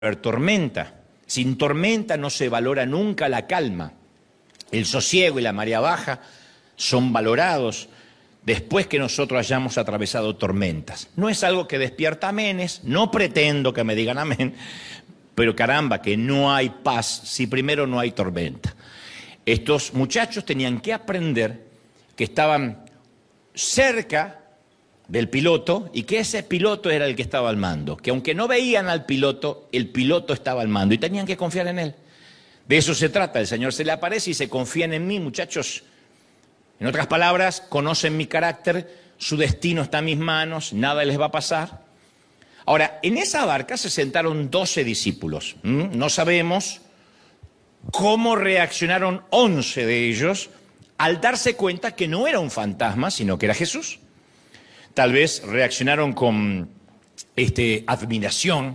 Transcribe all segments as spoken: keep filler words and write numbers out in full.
tormenta. Sin tormenta no se valora nunca la calma. El sosiego y la marea baja son valorados después que nosotros hayamos atravesado tormentas. No es algo que despierta amenes, no pretendo que me digan amén, pero caramba, que no hay paz si primero no hay tormenta. Estos muchachos tenían que aprender que estaban cerca del piloto y que ese piloto era el que estaba al mando, que aunque no veían al piloto, el piloto estaba al mando y tenían que confiar en él. De eso se trata, el Señor se le aparece y se confían en mí, muchachos. En otras palabras, conocen mi carácter, su destino está en mis manos, nada les va a pasar. Ahora, en esa barca se sentaron doce discípulos. ¿Mm? No sabemos cómo reaccionaron once de ellos al darse cuenta que no era un fantasma, sino que era Jesús. Tal vez reaccionaron con este, admiración,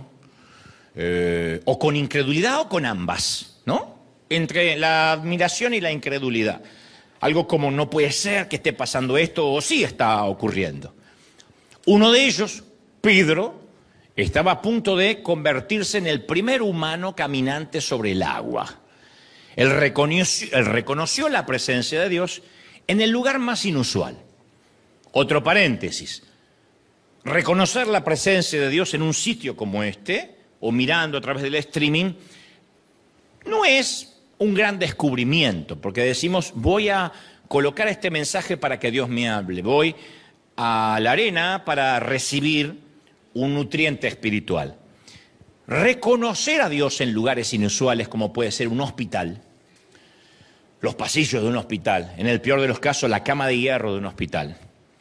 eh, o con incredulidad o con ambas, ¿no? Entre la admiración y la incredulidad. Algo como no puede ser que esté pasando esto o sí está ocurriendo. Uno de ellos, Pedro, estaba a punto de convertirse en el primer humano caminante sobre el agua. Él reconoció, él reconoció la presencia de Dios en el lugar más inusual. Otro paréntesis, reconocer la presencia de Dios en un sitio como este, o mirando a través del streaming, no es un gran descubrimiento, porque decimos, voy a colocar este mensaje para que Dios me hable, voy a la arena para recibir un nutriente espiritual. Reconocer a Dios en lugares inusuales, como puede ser un hospital, los pasillos de un hospital, en el peor de los casos, la cama de hierro de un hospital,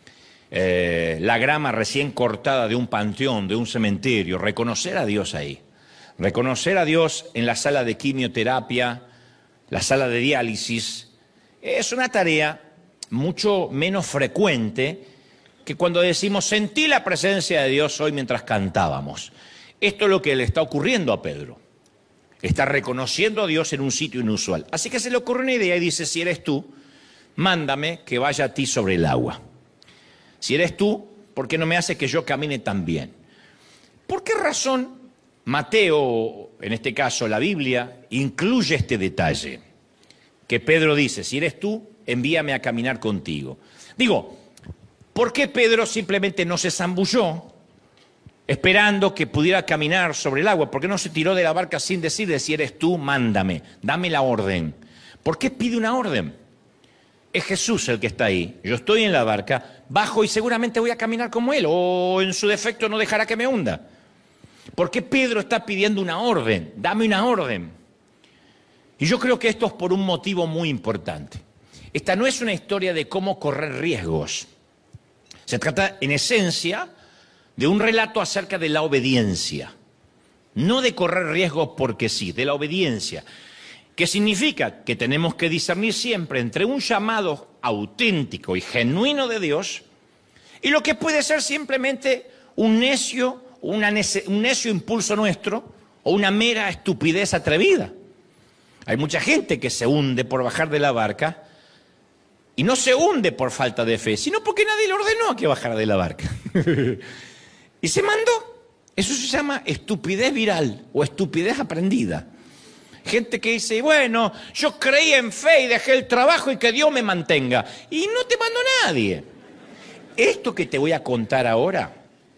eh, la grama recién cortada de un panteón, de un cementerio, reconocer a Dios ahí. Reconocer a Dios en la sala de quimioterapia, la sala de diálisis, es una tarea mucho menos frecuente que cuando decimos sentí la presencia de Dios hoy mientras cantábamos. Esto es lo que le está ocurriendo a Pedro. Está reconociendo a Dios en un sitio inusual. Así que se le ocurre una idea y dice, si eres tú, mándame que vaya a ti sobre el agua. Si eres tú, ¿por qué no me haces que yo camine también? ¿Por qué razón Mateo, en este caso la Biblia, incluye este detalle? Que Pedro dice, si eres tú, envíame a caminar contigo. Digo, ¿por qué Pedro simplemente no se zambulló esperando que pudiera caminar sobre el agua? ¿Por qué no se tiró de la barca sin decirle, si eres tú, mándame, dame la orden? ¿Por qué pide una orden? Es Jesús el que está ahí. Yo estoy en la barca, bajo y seguramente voy a caminar como él, o en su defecto no dejará que me hunda. ¿Por qué Pedro está pidiendo una orden? Dame una orden. Y yo creo que esto es por un motivo muy importante. Esta no es una historia de cómo correr riesgos. Se trata, en esencia, de un relato acerca de la obediencia. No de correr riesgos porque sí, de la obediencia. ¿Qué significa? Que tenemos que discernir siempre entre un llamado auténtico y genuino de Dios y lo que puede ser simplemente un necio, una nece, un necio impulso nuestro o una mera estupidez atrevida. Hay mucha gente que se hunde por bajar de la barca y no se hunde por falta de fe, sino porque nadie le ordenó que bajara de la barca. Y se mandó. Eso se llama estupidez viral o estupidez aprendida. Gente que dice, bueno, yo creí en fe y dejé el trabajo y que Dios me mantenga. Y no te mandó nadie. Esto que te voy a contar ahora,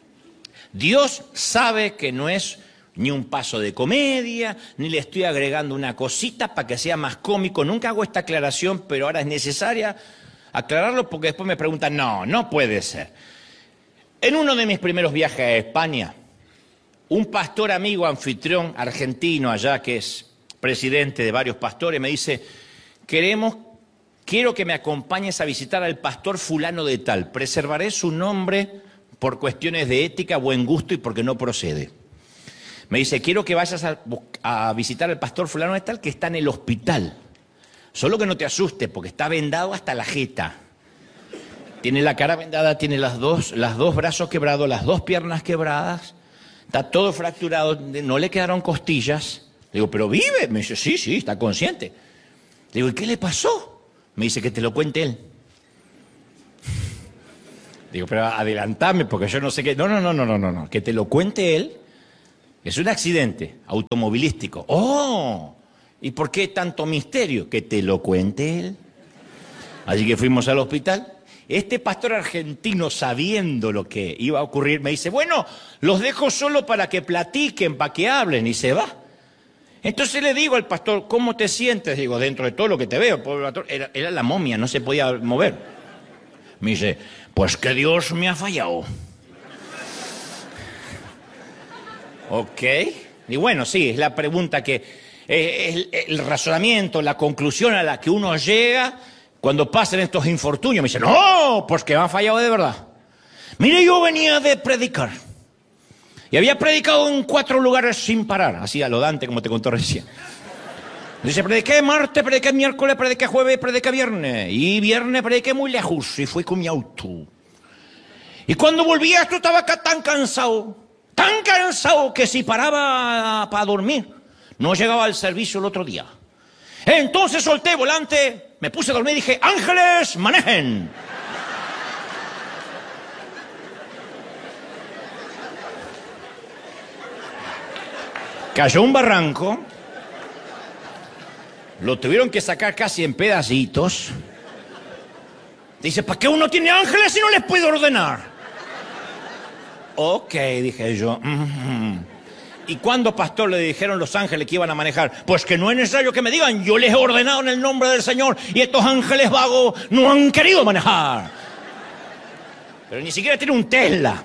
Dios sabe que no es ni un paso de comedia, ni le estoy agregando una cosita para que sea más cómico. Nunca hago esta aclaración, pero ahora es necesaria aclararlo porque después me preguntan, no, no puede ser. En uno de mis primeros viajes a España, un pastor amigo anfitrión argentino allá, que es presidente de varios pastores, me dice, queremos, quiero que me acompañes a visitar al pastor fulano de tal. Preservaré su nombre por cuestiones de ética, buen gusto y porque no procede. Me dice, quiero que vayas a, a visitar al pastor fulano de tal que está en el hospital. Solo que no te asustes porque está vendado hasta la jeta. Tiene la cara vendada, tiene las dos, las dos brazos quebrados, las dos piernas quebradas. Está todo fracturado, no le quedaron costillas. Le digo, ¿pero vive? Me dice, sí, sí, está consciente. Le digo, ¿y qué le pasó? Me dice, que te lo cuente él. Digo, pero adelantame porque yo no sé qué. No, no, no, no, no, no, que te lo cuente él. Es un accidente automovilístico. ¡Oh! ¿Y por qué tanto misterio? Que te lo cuente él. Así que fuimos al hospital. Este pastor argentino, sabiendo lo que iba a ocurrir, me dice, bueno, los dejo solo para que platiquen, para que hablen, y se va. Entonces le digo al pastor, ¿cómo te sientes? Digo, dentro de todo lo que te veo, pobre pastor, era, era la momia, no se podía mover. Me dice, pues que Dios me ha fallado. Ok. Y bueno, sí, es la pregunta que, eh, el, el razonamiento, la conclusión a la que uno llega cuando pasan estos infortunios. Me dice, no, pues que me ha fallado de verdad. Mire, yo venía de predicar. Y había predicado en cuatro lugares sin parar, así a lo Dante, como te contó recién. Dice, prediqué martes, prediqué miércoles, prediqué jueves, prediqué viernes. Y viernes prediqué muy lejos y fui con mi auto. Y cuando volvía esto estaba acá tan cansado, tan cansado que si paraba para dormir, no llegaba al servicio el otro día. Entonces solté el volante, me puse a dormir y dije, ángeles, manejen. Cayó un barranco, lo tuvieron que sacar casi en pedacitos. Dice, ¿para qué uno tiene ángeles si no les puede ordenar? Ok, dije yo. Mm-hmm. ¿Y cuándo, pastor, le dijeron los ángeles que iban a manejar? Pues que no es necesario que me digan, yo les he ordenado en el nombre del Señor y estos ángeles vagos no han querido manejar. Pero ni siquiera tiene un Tesla.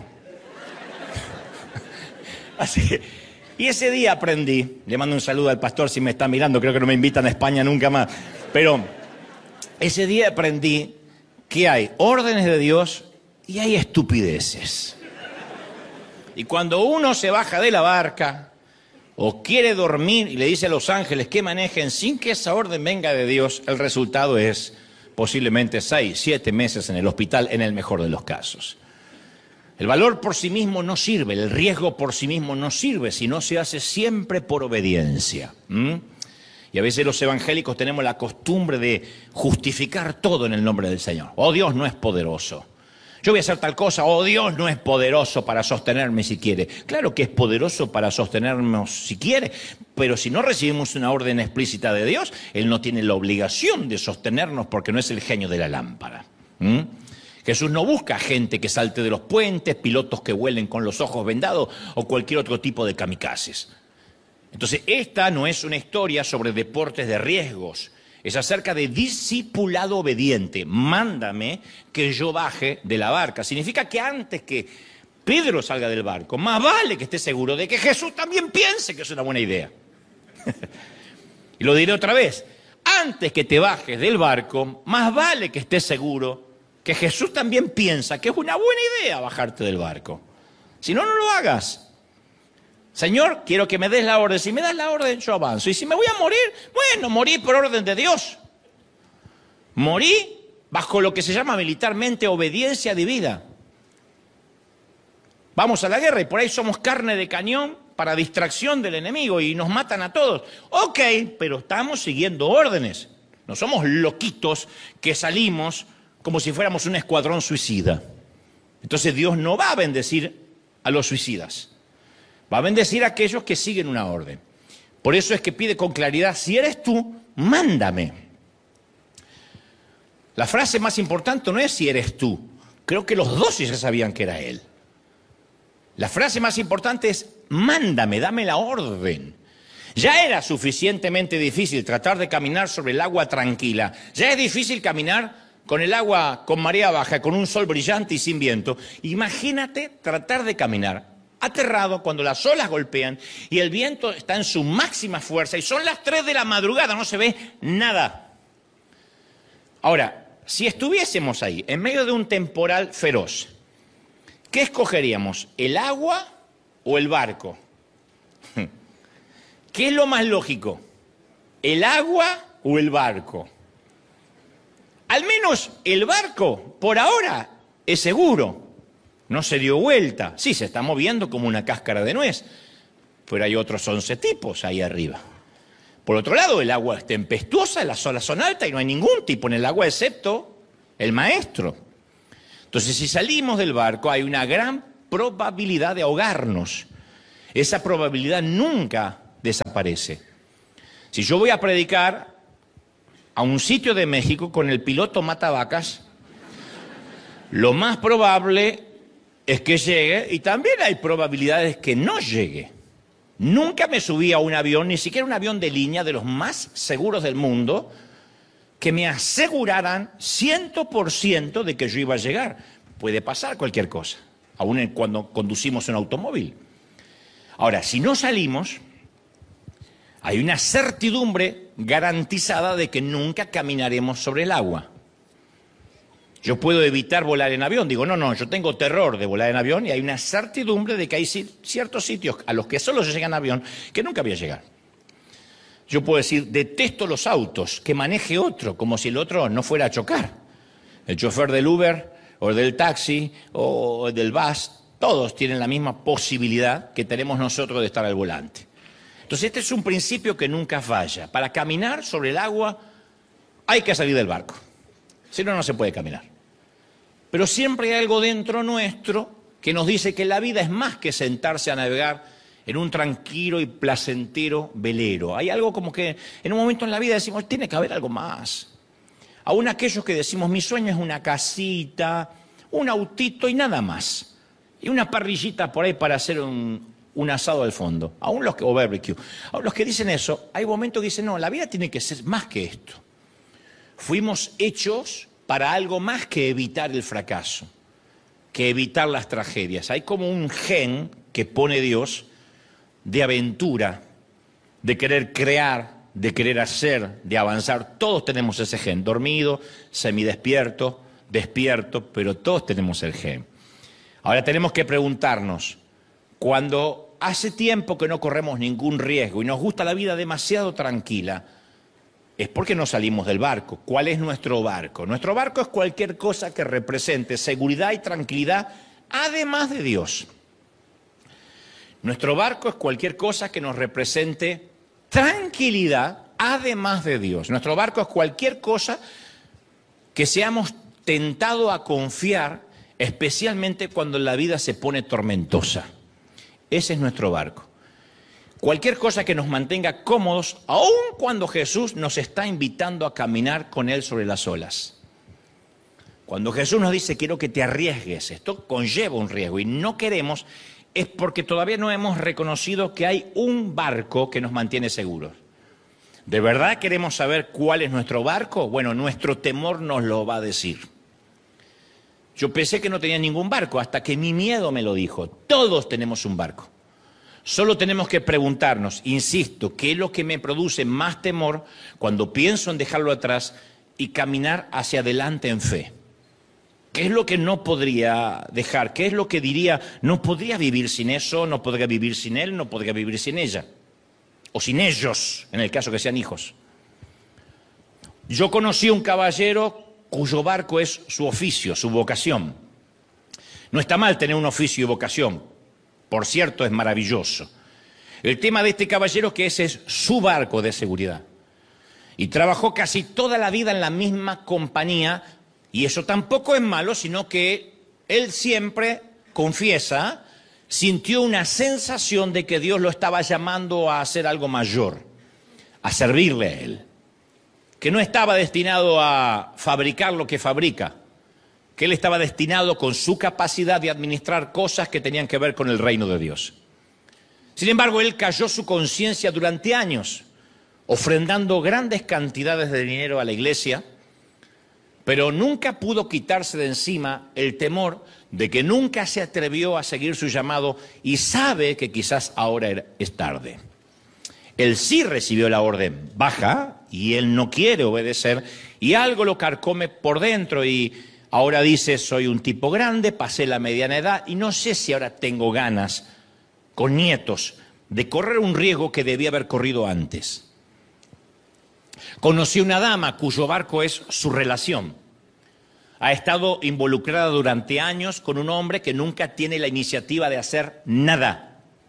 Así que... Y ese día aprendí, le mando un saludo al pastor si me está mirando, creo que no me invitan a España nunca más, pero ese día aprendí que hay órdenes de Dios y hay estupideces. Y cuando uno se baja de la barca o quiere dormir y le dice a los ángeles que manejen sin que esa orden venga de Dios, el resultado es posiblemente seis, siete meses en el hospital en el mejor de los casos. El valor por sí mismo no sirve, el riesgo por sí mismo no sirve si no se hace siempre por obediencia. ¿Mm? Y a veces los evangélicos tenemos la costumbre de justificar todo en el nombre del Señor. Oh, Dios no es poderoso. Yo voy a hacer tal cosa, oh, Dios no es poderoso para sostenerme si quiere. Claro que es poderoso para sostenernos si quiere, pero si no recibimos una orden explícita de Dios, Él no tiene la obligación de sostenernos porque no es el genio de la lámpara. ¿Mm? Jesús no busca gente que salte de los puentes, pilotos que vuelen con los ojos vendados o cualquier otro tipo de kamikazes. Entonces, esta no es una historia sobre deportes de riesgos. Es acerca de discipulado obediente. Mándame que yo baje de la barca. Significa que antes que Pedro salga del barco, más vale que esté seguro de que Jesús también piense que es una buena idea. Y lo diré otra vez. Antes que te bajes del barco, más vale que estés seguro que Jesús también piensa que es una buena idea bajarte del barco. Si no, no lo hagas. Señor, quiero que me des la orden. Si me das la orden, yo avanzo. Y si me voy a morir, bueno, morí por orden de Dios. Morí bajo lo que se llama militarmente obediencia divina. Vamos a la guerra y por ahí somos carne de cañón para distracción del enemigo y nos matan a todos. Ok, pero estamos siguiendo órdenes. No somos loquitos que salimos como si fuéramos un escuadrón suicida. Entonces Dios no va a bendecir a los suicidas. Va a bendecir a aquellos que siguen una orden. Por eso es que pide con claridad, si eres tú, mándame. La frase más importante no es si eres tú. Creo que los dos ya sabían que era Él. La frase más importante es, mándame, dame la orden. Ya era suficientemente difícil tratar de caminar sobre el agua tranquila. Ya es difícil caminar con el agua con marea baja, con un sol brillante y sin viento. Imagínate tratar de caminar aterrado cuando las olas golpean y el viento está en su máxima fuerza y son las tres de la madrugada, no se ve nada. Ahora, si estuviésemos ahí, en medio de un temporal feroz, ¿qué escogeríamos? ¿El agua o el barco? ¿Qué es lo más lógico? ¿El agua o el barco? Al menos el barco, por ahora, es seguro. No se dio vuelta. Sí, se está moviendo como una cáscara de nuez. Pero hay otros once tipos ahí arriba. Por otro lado, el agua es tempestuosa, las olas son altas y no hay ningún tipo en el agua excepto el maestro. Entonces, si salimos del barco, hay una gran probabilidad de ahogarnos. Esa probabilidad nunca desaparece. Si yo voy a predicar a un sitio de México con el piloto matabacas, lo más probable es que llegue, y también hay probabilidades que no llegue. Nunca me subí a un avión, ni siquiera un avión de línea de los más seguros del mundo, que me aseguraran cien por ciento de que yo iba a llegar. Puede pasar cualquier cosa, aún cuando conducimos un automóvil. Ahora, si no salimos, hay una certidumbre garantizada de que nunca caminaremos sobre el agua. Yo puedo evitar volar en avión. Digo, no, no, yo tengo terror de volar en avión y hay una certidumbre de que hay ciertos sitios a los que solo se llega en avión que nunca voy a llegar. Yo puedo decir, detesto los autos, que maneje otro, como si el otro no fuera a chocar. El chofer del Uber o del taxi o del bus, todos tienen la misma posibilidad que tenemos nosotros de estar al volante. Entonces este es un principio que nunca falla. Para caminar sobre el agua hay que salir del barco, si no, no se puede caminar. Pero siempre hay algo dentro nuestro que nos dice que la vida es más que sentarse a navegar en un tranquilo y placentero velero. Hay algo como que en un momento en la vida decimos, tiene que haber algo más. Aún aquellos que decimos, mi sueño es una casita, un autito y nada más. Y una parrillita por ahí para hacer un, un asado al fondo. Aún los que, o barbecue. Aún los que dicen eso, hay momentos que dicen, no, la vida tiene que ser más que esto. Fuimos hechos para algo más que evitar el fracaso, que evitar las tragedias. Hay como un gen que pone Dios de aventura, de querer crear, de querer hacer, de avanzar. Todos tenemos ese gen, dormido, semidespierto, despierto, pero todos tenemos el gen. Ahora tenemos que preguntarnos, cuando hace tiempo que no corremos ningún riesgo y nos gusta la vida demasiado tranquila, es porque no salimos del barco. ¿Cuál es nuestro barco? Nuestro barco es cualquier cosa que represente seguridad y tranquilidad, además de Dios. Nuestro barco es cualquier cosa que nos represente tranquilidad, además de Dios. Nuestro barco es cualquier cosa que seamos tentados a confiar, especialmente cuando la vida se pone tormentosa. Ese es nuestro barco. Cualquier cosa que nos mantenga cómodos, aun cuando Jesús nos está invitando a caminar con Él sobre las olas. Cuando Jesús nos dice, quiero que te arriesgues, esto conlleva un riesgo y no queremos, es porque todavía no hemos reconocido que hay un barco que nos mantiene seguros. ¿De verdad queremos saber cuál es nuestro barco? Bueno, nuestro temor nos lo va a decir. Yo pensé que no tenía ningún barco hasta que mi miedo me lo dijo. Todos tenemos un barco. Solo tenemos que preguntarnos, insisto, ¿qué es lo que me produce más temor cuando pienso en dejarlo atrás y caminar hacia adelante en fe? ¿Qué es lo que no podría dejar? ¿Qué es lo que diría, no podría vivir sin eso, no podría vivir sin él, no podría vivir sin ella? O sin ellos, en el caso que sean hijos. Yo conocí a un caballero cuyo barco es su oficio, su vocación. No está mal tener un oficio y vocación. Por cierto, es maravilloso. El tema de este caballero es que ese es su barco de seguridad. Y trabajó casi toda la vida en la misma compañía, y eso tampoco es malo, sino que él siempre confiesa, sintió una sensación de que Dios lo estaba llamando a hacer algo mayor, a servirle a él. Que no estaba destinado a fabricar lo que fabrica, que él estaba destinado con su capacidad de administrar cosas que tenían que ver con el reino de Dios. Sin embargo, él cayó su conciencia durante años, ofrendando grandes cantidades de dinero a la iglesia, pero nunca pudo quitarse de encima el temor de que nunca se atrevió a seguir su llamado y sabe que quizás ahora es tarde. Él sí recibió la orden, baja, y él no quiere obedecer, y algo lo carcome por dentro y ahora dice, soy un tipo grande, pasé la mediana edad y no sé si ahora tengo ganas, con nietos, de correr un riesgo que debía haber corrido antes. Conocí una dama cuyo barco es su relación. Ha estado involucrada durante años con un hombre que nunca tiene la iniciativa de hacer nada.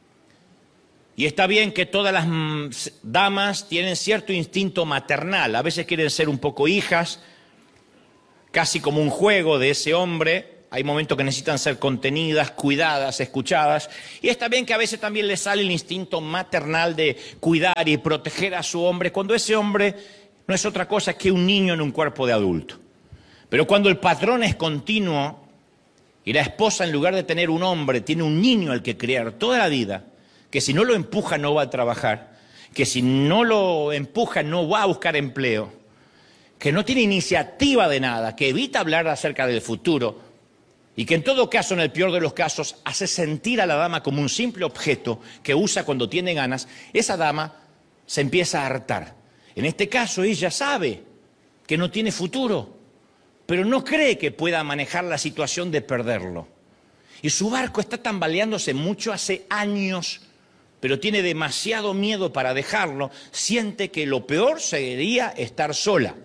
Y está bien que todas las damas tienen cierto instinto maternal, a veces quieren ser un poco hijas, casi como un juego de ese hombre, hay momentos que necesitan ser contenidas, cuidadas, escuchadas, y está bien que a veces también le sale el instinto maternal de cuidar y proteger a su hombre, cuando ese hombre no es otra cosa que un niño en un cuerpo de adulto. Pero cuando el patrón es continuo y la esposa, en lugar de tener un hombre, tiene un niño al que criar toda la vida, que si no lo empuja no va a trabajar, que si no lo empuja no va a buscar empleo, que no tiene iniciativa de nada, que evita hablar acerca del futuro y que en todo caso, en el peor de los casos, hace sentir a la dama como un simple objeto que usa cuando tiene ganas, esa dama se empieza a hartar. En este caso ella sabe que no tiene futuro, pero no cree que pueda manejar la situación de perderlo. Y su barco está tambaleándose mucho hace años, pero tiene demasiado miedo para dejarlo, siente que lo peor sería estar sola.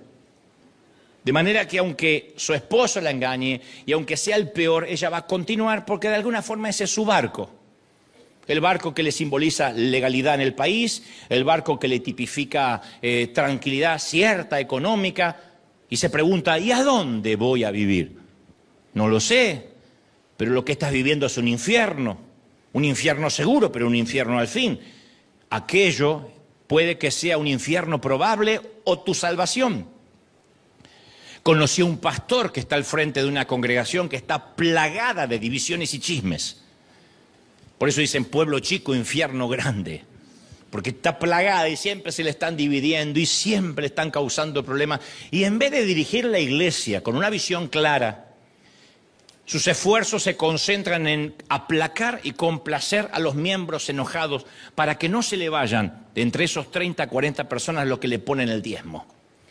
De manera que aunque su esposo la engañe y aunque sea el peor, ella va a continuar porque de alguna forma ese es su barco. El barco que le simboliza legalidad en el país, el barco que le tipifica eh, tranquilidad cierta, económica, y se pregunta, ¿y a dónde voy a vivir? No lo sé, pero lo que estás viviendo es un infierno. Un infierno seguro, pero un infierno al fin. Aquello puede que sea un infierno probable o tu salvación. Conocí a un pastor que está al frente de una congregación que está plagada de divisiones y chismes. Por eso dicen pueblo chico, infierno grande. Porque está plagada y siempre se le están dividiendo y siempre le están causando problemas. Y en vez de dirigir la iglesia con una visión clara, sus esfuerzos se concentran en aplacar y complacer a los miembros enojados para que no se le vayan de entre esos treinta, cuarenta personas los que le ponen el diezmo.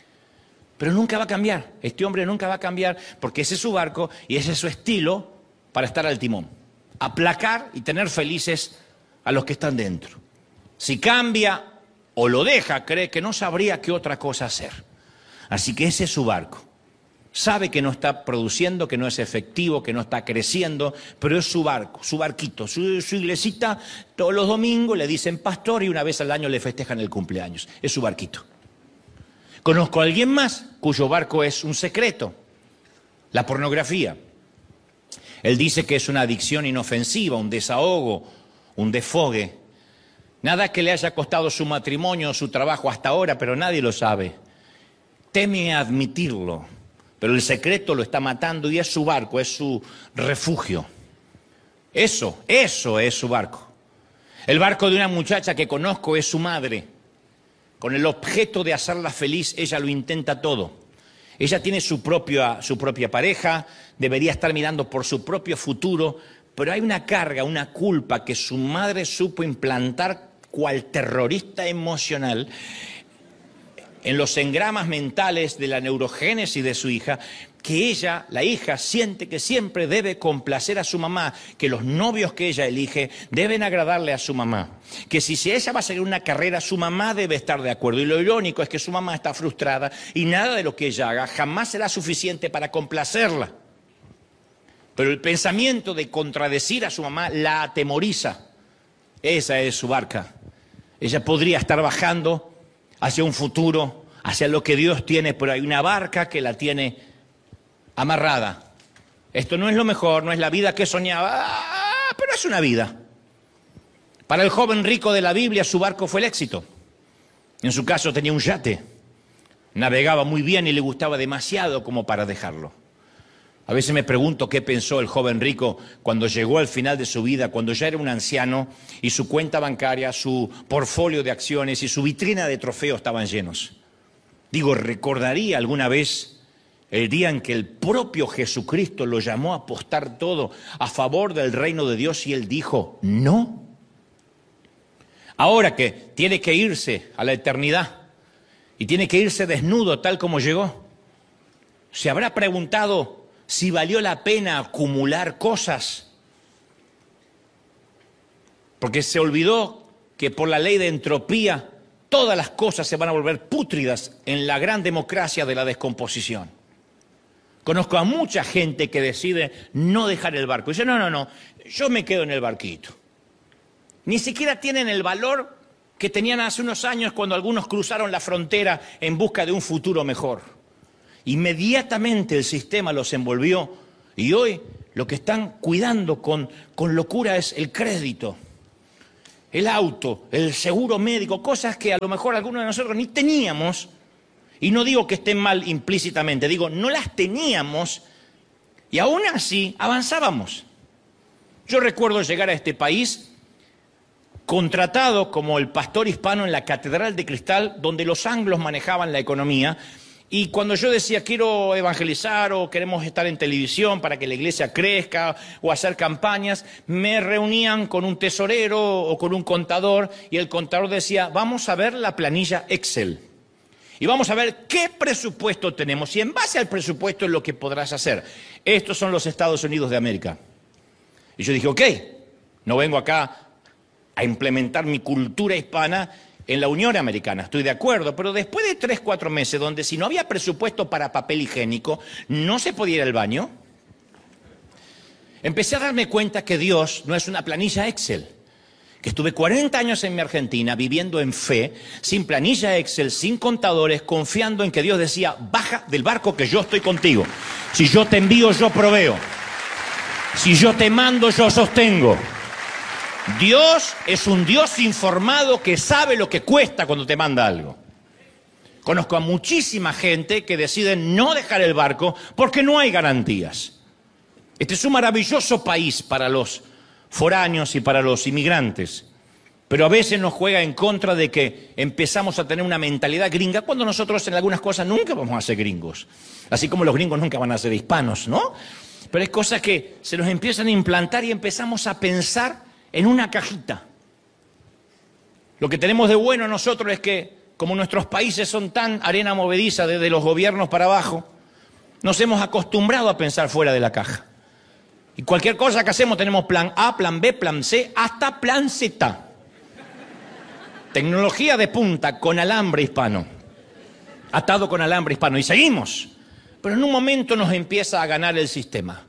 Pero nunca va a cambiar, este hombre nunca va a cambiar porque ese es su barco y ese es su estilo para estar al timón. Aplacar y tener felices a los que están dentro. Si cambia o lo deja, cree que no sabría qué otra cosa hacer. Así que ese es su barco. Sabe que no está produciendo, que no es efectivo, que no está creciendo, pero es su barco, su barquito, su, su iglesita. Todos los domingos le dicen pastor y una vez al año le festejan el cumpleaños. Es su barquito. Conozco a alguien más cuyo barco es un secreto, la pornografía. Él dice que es una adicción inofensiva, un desahogo, un desfogue. Nada que le haya costado su matrimonio o su trabajo hasta ahora, pero nadie lo sabe. Teme admitirlo. Pero el secreto lo está matando y es su barco, es su refugio. Eso, eso es su barco. El barco de una muchacha que conozco es su madre. Con el objeto de hacerla feliz, ella lo intenta todo. Ella tiene su propia, su propia pareja, debería estar mirando por su propio futuro, pero hay una carga, una culpa que su madre supo implantar cual terrorista emocional en los engramas mentales de la neurogénesis de su hija, que ella, la hija, siente que siempre debe complacer a su mamá, que los novios que ella elige deben agradarle a su mamá, que si ella va a seguir una carrera, su mamá debe estar de acuerdo. Y lo irónico es que su mamá está frustrada y nada de lo que ella haga jamás será suficiente para complacerla. Pero el pensamiento de contradecir a su mamá la atemoriza. Esa es su barca. Ella podría estar bajando hacia un futuro, hacia lo que Dios tiene, pero hay una barca que la tiene amarrada. Esto no es lo mejor, no es la vida que soñaba, ¡ah! Pero es una vida. Para el joven rico de la Biblia, su barco fue el éxito. En su caso tenía un yate, navegaba muy bien y le gustaba demasiado como para dejarlo. A veces me pregunto qué pensó el joven rico cuando llegó al final de su vida, cuando ya era un anciano y su cuenta bancaria, su portfolio de acciones y su vitrina de trofeos estaban llenos. Digo, ¿recordaría alguna vez el día en que el propio Jesucristo lo llamó a apostar todo a favor del reino de Dios y él dijo, no? Ahora que tiene que irse a la eternidad y tiene que irse desnudo tal como llegó, ¿se habrá preguntado si valió la pena acumular cosas? Porque se olvidó que por la ley de entropía todas las cosas se van a volver pútridas en la gran democracia de la descomposición. Conozco a mucha gente que decide no dejar el barco. Dice, no, no, no, yo me quedo en el barquito. Ni siquiera tienen el valor que tenían hace unos años cuando algunos cruzaron la frontera en busca de un futuro mejor. Inmediatamente el sistema los envolvió y hoy lo que están cuidando con, con locura es el crédito, el auto, el seguro médico, cosas que a lo mejor algunos de nosotros ni teníamos. Y no digo que estén mal implícitamente, digo, no las teníamos y aún así avanzábamos. Yo recuerdo llegar a este país contratado como el pastor hispano en la Catedral de Cristal, donde los anglos manejaban la economía. Y cuando yo decía quiero evangelizar o queremos estar en televisión para que la iglesia crezca o hacer campañas, me reunían con un tesorero o con un contador y el contador decía, vamos a ver la planilla Excel. Y vamos a ver qué presupuesto tenemos y en base al presupuesto es lo que podrás hacer. Estos son los Estados Unidos de América. Y yo dije, ok, no vengo acá a implementar mi cultura hispana en la Unión Americana, estoy de acuerdo, pero después de tres, cuatro meses donde si no había presupuesto para papel higiénico, no se podía ir al baño, empecé a darme cuenta que Dios no es una planilla Excel. Que estuve cuarenta años en mi Argentina viviendo en fe, sin planilla Excel, sin contadores, confiando en que Dios decía, baja del barco que yo estoy contigo. Si yo te envío, yo proveo. Si yo te mando, yo sostengo. Dios es un Dios informado que sabe lo que cuesta cuando te manda algo. Conozco a muchísima gente que decide no dejar el barco porque no hay garantías. Este es un maravilloso país para los foráneos y para los inmigrantes, pero a veces nos juega en contra de que empezamos a tener una mentalidad gringa cuando nosotros en algunas cosas nunca vamos a ser gringos, así como los gringos nunca van a ser hispanos, ¿no? Pero hay cosas que se nos empiezan a implantar y empezamos a pensar en una cajita. Lo que tenemos de bueno nosotros es que, como nuestros países son tan arena movediza desde los gobiernos para abajo, nos hemos acostumbrado a pensar fuera de la caja. Y cualquier cosa que hacemos tenemos plan A, plan B, plan C, hasta plan Z. Tecnología de punta con alambre hispano. Atado con alambre hispano. Y seguimos. Pero en un momento nos empieza a ganar el sistema.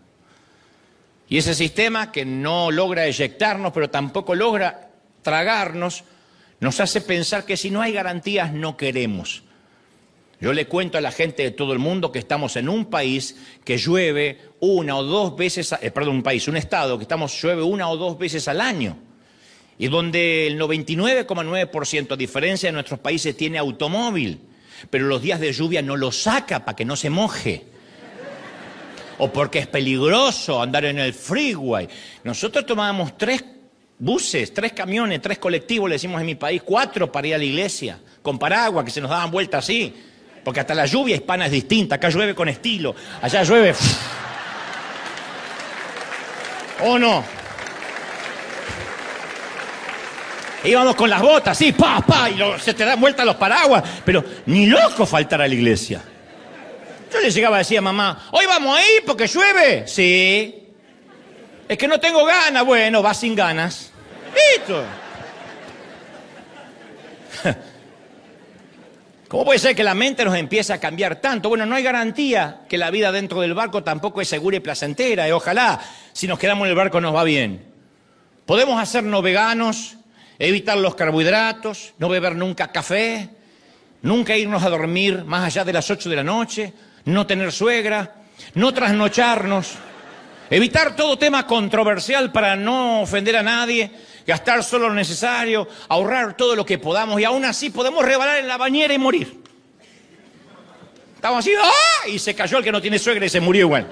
Y ese sistema que no logra eyectarnos, pero tampoco logra tragarnos, nos hace pensar que si no hay garantías no queremos. Yo le cuento a la gente de todo el mundo que estamos en un país que llueve una o dos veces, eh, perdón, un país, un estado que estamos llueve una o dos veces al año y donde el noventa y nueve coma nueve por ciento a diferencia de nuestros países tiene automóvil, pero los días de lluvia no lo saca para que no se moje. O porque es peligroso andar en el freeway. Nosotros tomábamos tres buses, tres camiones, tres colectivos, le decimos en mi país, cuatro para ir a la iglesia, con paraguas que se nos daban vueltas así. Porque hasta la lluvia hispana es distinta. Acá llueve con estilo, allá llueve. ¿O no? Íbamos con las botas, sí, pa, pa, y lo, se te dan vueltas los paraguas. Pero ni loco faltar a la iglesia. Yo le llegaba a decir a mamá, ¿hoy vamos a ir porque llueve? Sí. Es que no tengo ganas. Bueno, vas sin ganas. Listo. ¿Cómo puede ser que la mente nos empiece a cambiar tanto? Bueno, no hay garantía que la vida dentro del barco tampoco es segura y placentera. Y ojalá, si nos quedamos en el barco, nos va bien. Podemos hacernos veganos, evitar los carbohidratos, no beber nunca café, nunca irnos a dormir más allá de las ocho de la noche, no tener suegra, no trasnocharnos, evitar todo tema controversial para no ofender a nadie, gastar solo lo necesario, ahorrar todo lo que podamos y aún así podemos rebalar en la bañera y morir. Estamos así, ¡ah! Y se cayó el que no tiene suegra y se murió igual.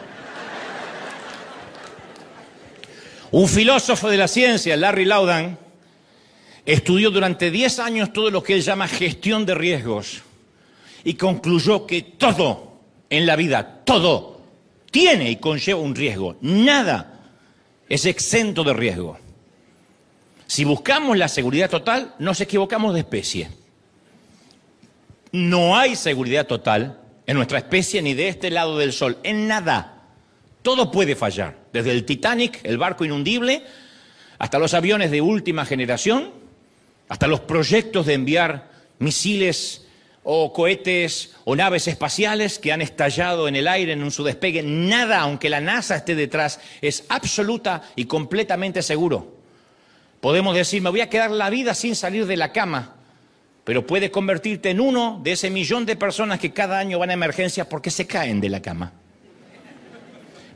Un filósofo de la ciencia, Larry Laudan, estudió durante diez años todo lo que él llama gestión de riesgos y concluyó que todo en la vida, todo, tiene y conlleva un riesgo. Nada es exento de riesgo. Si buscamos la seguridad total, nos equivocamos de especie. No hay seguridad total en nuestra especie ni de este lado del sol, en nada. Todo puede fallar, desde el Titanic, el barco inundible, hasta los aviones de última generación, hasta los proyectos de enviar misiles o cohetes o naves espaciales que han estallado en el aire en su despegue. Nada, aunque la NASA esté detrás, es absoluta y completamente seguro. Podemos decir, me voy a quedar la vida sin salir de la cama, pero puedes convertirte en uno de ese millón de personas que cada año van a emergencias porque se caen de la cama.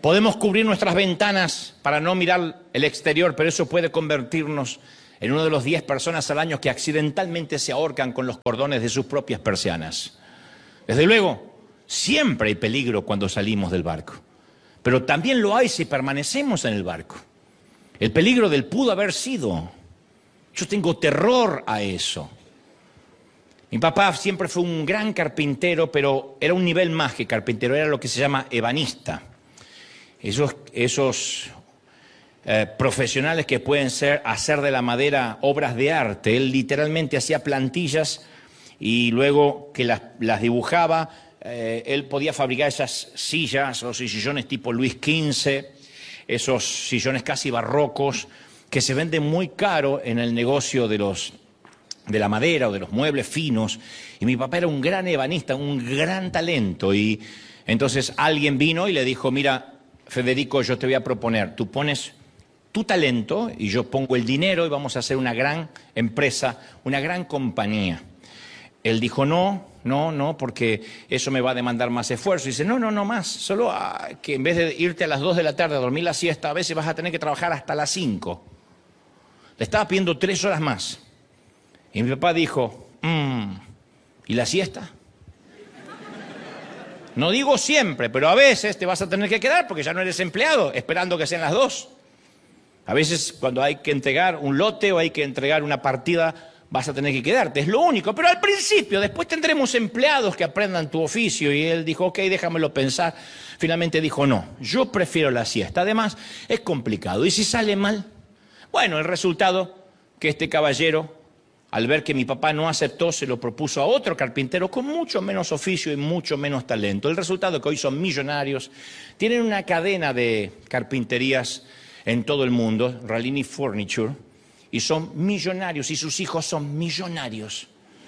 Podemos cubrir nuestras ventanas para no mirar el exterior, pero eso puede convertirnos en uno de los diez personas al año que accidentalmente se ahorcan con los cordones de sus propias persianas. Desde luego, siempre hay peligro cuando salimos del barco, pero también lo hay si permanecemos en el barco. El peligro del pudo haber sido. Yo tengo terror a eso. Mi papá siempre fue un gran carpintero, pero era un nivel más que carpintero, era lo que se llama ebanista. Esos, esos eh, profesionales que pueden ser, hacer de la madera obras de arte. Él literalmente hacía plantillas y luego que las, las dibujaba, eh, él podía fabricar esas sillas o sillones tipo Luis quince, esos sillones casi barrocos que se venden muy caro en el negocio de, los, de la madera o de los muebles finos. Y mi papá era un gran ebanista, un gran talento. Y entonces alguien vino y le dijo, mira, Federico, yo te voy a proponer, tú pones tu talento y yo pongo el dinero y vamos a hacer una gran empresa, una gran compañía. Él dijo, no, no, no, porque eso me va a demandar más esfuerzo. Y dice, no, no, no más, solo a, que en vez de irte a las dos de la tarde a dormir la siesta, a veces vas a tener que trabajar hasta las cinco. Le estaba pidiendo tres horas más. Y mi papá dijo, mmm, ¿y la siesta? No digo siempre, pero a veces te vas a tener que quedar porque ya no eres empleado, esperando que sean las dos. A veces cuando hay que entregar un lote o hay que entregar una partida, vas a tener que quedarte, es lo único. Pero al principio, después tendremos empleados que aprendan tu oficio. Y él dijo, ok, déjamelo pensar. Finalmente dijo, no, yo prefiero la siesta. Además, es complicado. ¿Y si sale mal? Bueno, el resultado que este caballero, al ver que mi papá no aceptó, se lo propuso a otro carpintero con mucho menos oficio y mucho menos talento. El resultado es que hoy son millonarios, tienen una cadena de carpinterías en todo el mundo, Rallini Furniture, y son millonarios y sus hijos son millonarios.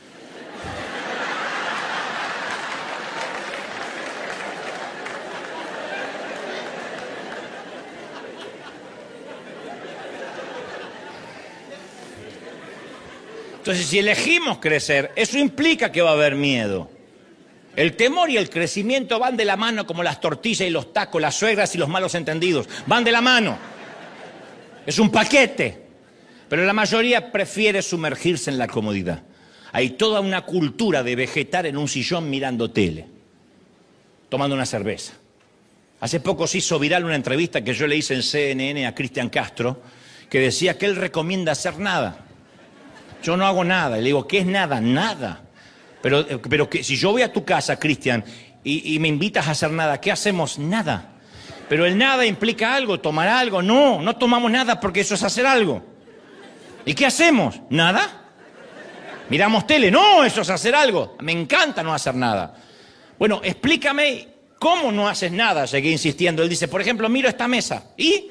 Entonces, si elegimos crecer, eso implica que va a haber miedo. El temor y el crecimiento van de la mano como las tortillas y los tacos, las suegras y los malos entendidos. Van de la mano. Es un paquete. Pero la mayoría prefiere sumergirse en la comodidad. Hay toda una cultura de vegetar en un sillón mirando tele, tomando una cerveza. Hace poco se hizo viral una entrevista que yo le hice en C N N a Cristian Castro, que decía que él recomienda hacer nada. Yo no hago nada. Y le digo, ¿qué es nada? Nada. Pero, pero que, si yo voy a tu casa, Cristian, y, y me invitas a hacer nada, ¿qué hacemos? Nada. Pero el nada implica algo, tomar algo. No, no tomamos nada porque eso es hacer algo. ¿Y qué hacemos? ¿Nada? ¿Miramos tele? No, eso es hacer algo. Me encanta no hacer nada. Bueno, explícame cómo no haces nada, seguí insistiendo. Él dice, por ejemplo, miro esta mesa. ¿Y?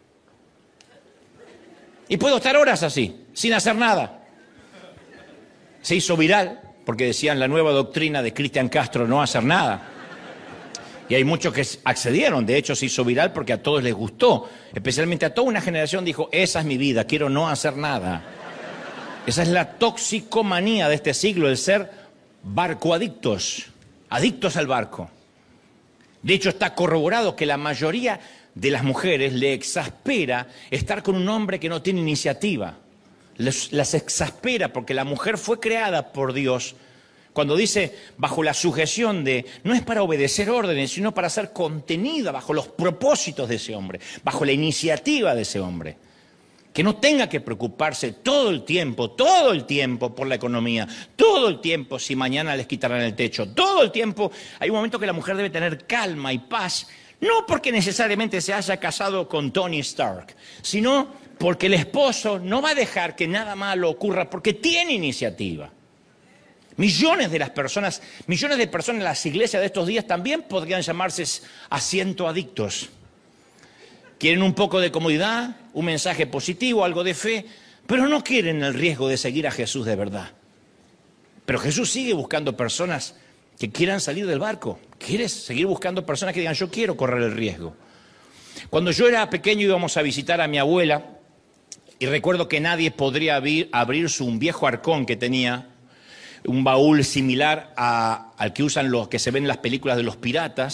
Y puedo estar horas así, sin hacer nada. Se hizo viral porque decían la nueva doctrina de Cristian Castro, no hacer nada. Y hay muchos que accedieron, de hecho se hizo viral porque a todos les gustó, especialmente a toda una generación dijo, esa es mi vida, quiero no hacer nada. Esa es la toxicomanía de este siglo, el ser barcoadictos, adictos al barco. De hecho está corroborado que la mayoría de las mujeres le exaspera estar con un hombre que no tiene iniciativa. Les, las exaspera porque la mujer fue creada por Dios. Cuando dice bajo la sujeción de, no es para obedecer órdenes, sino para ser contenida bajo los propósitos de ese hombre, bajo la iniciativa de ese hombre. Que no tenga que preocuparse todo el tiempo, todo el tiempo por la economía, todo el tiempo si mañana les quitarán el techo, todo el tiempo. Hay un momento que la mujer debe tener calma y paz, no porque necesariamente se haya casado con Tony Stark, sino porque el esposo no va a dejar que nada malo ocurra porque tiene iniciativa. Millones de las personas, millones de personas en las iglesias de estos días también podrían llamarse asientoadictos. Quieren un poco de comodidad, un mensaje positivo, algo de fe, pero no quieren el riesgo de seguir a Jesús de verdad. Pero Jesús sigue buscando personas que quieran salir del barco. ¿Quieres seguir buscando personas que digan, yo quiero correr el riesgo? Cuando yo era pequeño íbamos a visitar a mi abuela y recuerdo que nadie podría abrir, abrir su un viejo arcón que tenía, un baúl similar a, al que usan los que se ven en las películas de los piratas,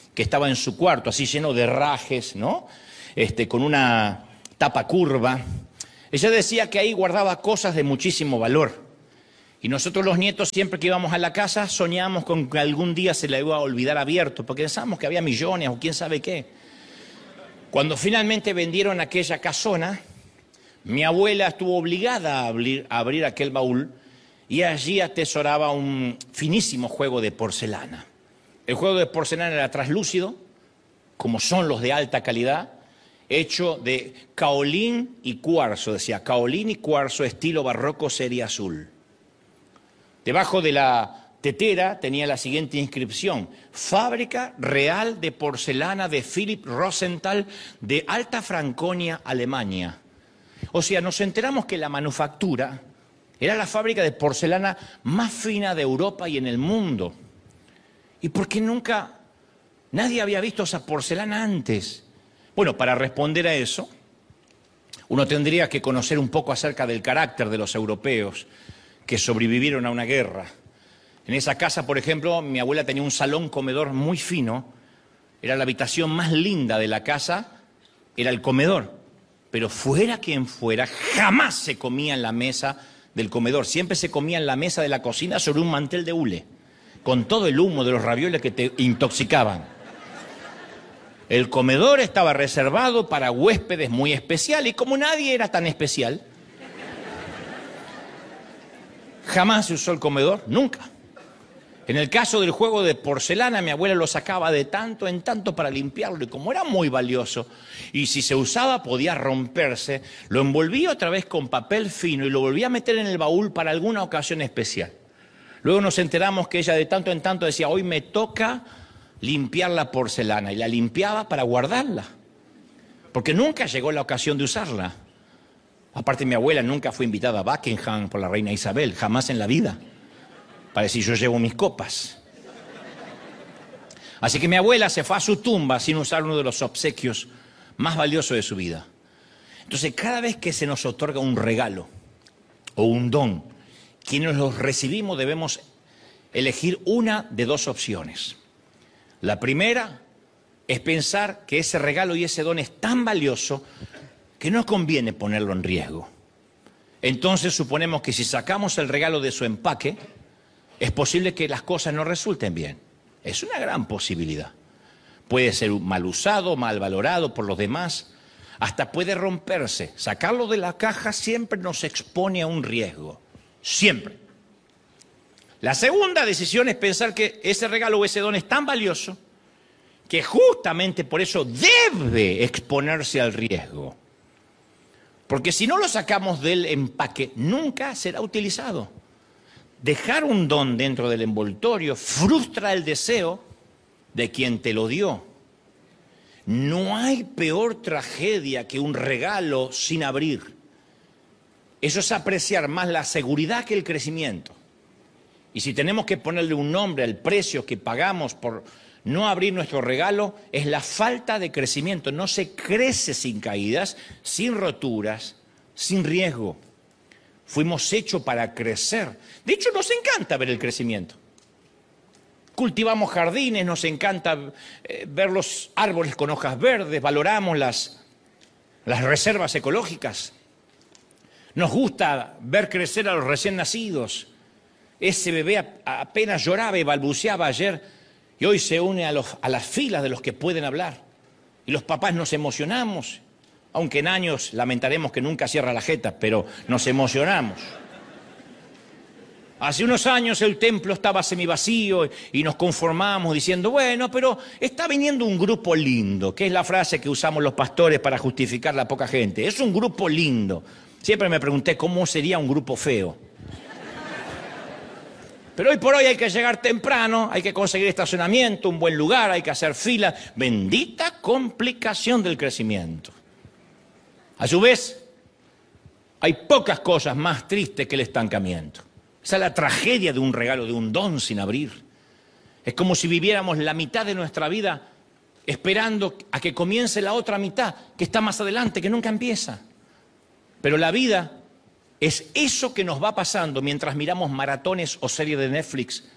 que estaba en su cuarto, así lleno de rajes, ¿no? Este, con una tapa curva. Ella decía que ahí guardaba cosas de muchísimo valor. Y nosotros los nietos, siempre que íbamos a la casa, soñábamos con que algún día se la iba a olvidar abierto, porque pensábamos que había millones o quién sabe qué. Cuando finalmente vendieron aquella casona, mi abuela estuvo obligada a abrir, a abrir aquel baúl y allí atesoraba un finísimo juego de porcelana. El juego de porcelana era translúcido, como son los de alta calidad, hecho de caolín y cuarzo, decía caolín y cuarzo estilo barroco serie azul. Debajo de la tetera tenía la siguiente inscripción: Fábrica Real de Porcelana de Philipp Rosenthal de Alta Franconia, Alemania. O sea, nos enteramos que la manufactura era la fábrica de porcelana más fina de Europa y en el mundo. ¿Y por qué nunca nadie había visto esa porcelana antes? Bueno, para responder a eso, uno tendría que conocer un poco acerca del carácter de los europeos que sobrevivieron a una guerra. En esa casa, por ejemplo, mi abuela tenía un salón comedor muy fino. Era la habitación más linda de la casa, era el comedor. Pero fuera quien fuera, jamás se comía en la mesa del comedor. Siempre se comía en la mesa de la cocina sobre un mantel de hule, con todo el humo de los ravioles que te intoxicaban. El comedor estaba reservado para huéspedes muy especiales y como nadie era tan especial, jamás se usó el comedor, nunca. En el caso del juego de porcelana, mi abuela lo sacaba de tanto en tanto para limpiarlo y como era muy valioso y si se usaba podía romperse, lo envolvía otra vez con papel fino y lo volvía a meter en el baúl para alguna ocasión especial. Luego nos enteramos que ella de tanto en tanto decía, hoy me toca limpiar la porcelana, y la limpiaba para guardarla, porque nunca llegó la ocasión de usarla. Aparte, mi abuela nunca fue invitada a Buckingham por la reina Isabel, jamás en la vida, para decir yo llevo mis copas. Así que mi abuela se fue a su tumba sin usar uno de los obsequios más valiosos de su vida. Entonces, cada vez que se nos otorga un regalo o un don, quienes los recibimos debemos elegir una de dos opciones. La primera es pensar que ese regalo y ese don es tan valioso que no conviene ponerlo en riesgo. Entonces suponemos que si sacamos el regalo de su empaque, es posible que las cosas no resulten bien. Es una gran posibilidad. Puede ser mal usado, mal valorado por los demás, hasta puede romperse. Sacarlo de la caja siempre nos expone a un riesgo, siempre. La segunda decisión es pensar que ese regalo o ese don es tan valioso que justamente por eso debe exponerse al riesgo. Porque si no lo sacamos del empaque, nunca será utilizado. Dejar un don dentro del envoltorio frustra el deseo de quien te lo dio. No hay peor tragedia que un regalo sin abrir. Eso es apreciar más la seguridad que el crecimiento. Y si tenemos que ponerle un nombre al precio que pagamos por no abrir nuestro regalo, es la falta de crecimiento. No se crece sin caídas, sin roturas, sin riesgo. Fuimos hechos para crecer. De hecho, nos encanta ver el crecimiento. Cultivamos jardines, nos encanta eh, ver los árboles con hojas verdes, valoramos las, las reservas ecológicas. Nos gusta ver crecer a los recién nacidos. Ese bebé apenas lloraba y balbuceaba ayer y hoy se une a, los, a las filas de los que pueden hablar. Y los papás nos emocionamos, aunque en años lamentaremos que nunca cierra la jeta, pero nos emocionamos. Hace unos años el templo estaba semivacío y nos conformamos diciendo, bueno, pero está viniendo un grupo lindo, que es la frase que usamos los pastores para justificar la poca gente. Es un grupo lindo. Siempre me pregunté cómo sería un grupo feo. Pero hoy por hoy hay que llegar temprano, hay que conseguir estacionamiento, un buen lugar, hay que hacer fila. Bendita complicación del crecimiento. A su vez, hay pocas cosas más tristes que el estancamiento. Esa es la tragedia de un regalo, de un don sin abrir. Es como si viviéramos la mitad de nuestra vida esperando a que comience la otra mitad, que está más adelante, que nunca empieza. Pero la vida es eso que nos va pasando mientras miramos maratones o series de Netflix,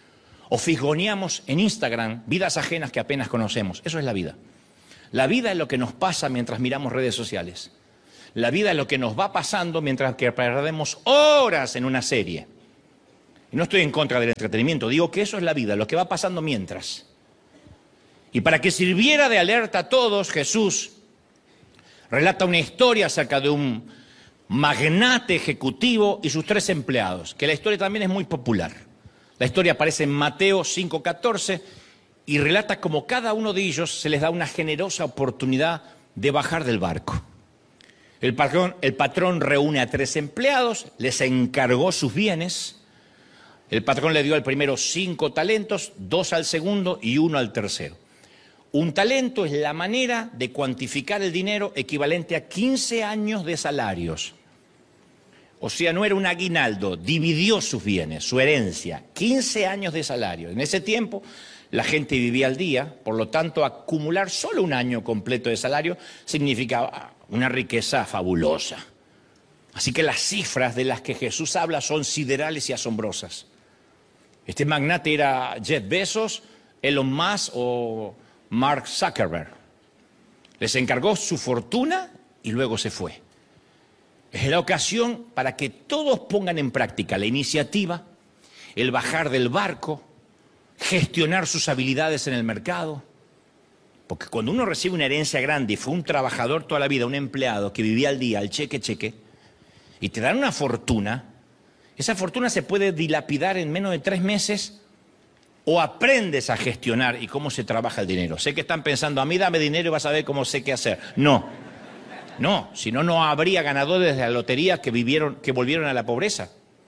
O fisgoneamos en Instagram vidas ajenas que apenas conocemos. Eso es la vida. La vida es lo que nos pasa mientras miramos redes sociales. La vida es lo que nos va pasando mientras que perdemos horas en una serie. Y no estoy en contra del entretenimiento, digo que eso es la vida, lo que va pasando mientras. Y para que sirviera de alerta a todos, Jesús relata una historia acerca de un magnate ejecutivo y sus tres empleados, que la historia también es muy popular. La historia aparece en Mateo cinco catorce y relata cómo cada uno de ellos se les da una generosa oportunidad de bajar del barco. El patrón, el patrón reúne a tres empleados, les encargó sus bienes. El patrón le dio al primero cinco talentos, dos al segundo y uno al tercero. Un talento es la manera de cuantificar el dinero equivalente a quince años de salarios. O sea, no era un aguinaldo, dividió sus bienes, su herencia, quince años de salario. En ese tiempo la gente vivía al día, por lo tanto acumular solo un año completo de salario significaba una riqueza fabulosa. Así que las cifras de las que Jesús habla son siderales y asombrosas. Este magnate era Jeff Bezos, Elon Musk o Mark Zuckerberg. Les encargó su fortuna y luego se fue. Es la ocasión para que todos pongan en práctica la iniciativa, el bajar del barco, gestionar sus habilidades en el mercado. Porque cuando uno recibe una herencia grande y fue un trabajador toda la vida, un empleado que vivía al día, al cheque, cheque, y te dan una fortuna, esa fortuna se puede dilapidar en menos de tres meses o aprendes a gestionar y cómo se trabaja el dinero. Sé que están pensando, a mí dame dinero y vas a ver cómo sé qué hacer. No, no, si no, no habría ganadores de la lotería que, vivieron, que volvieron a la pobreza.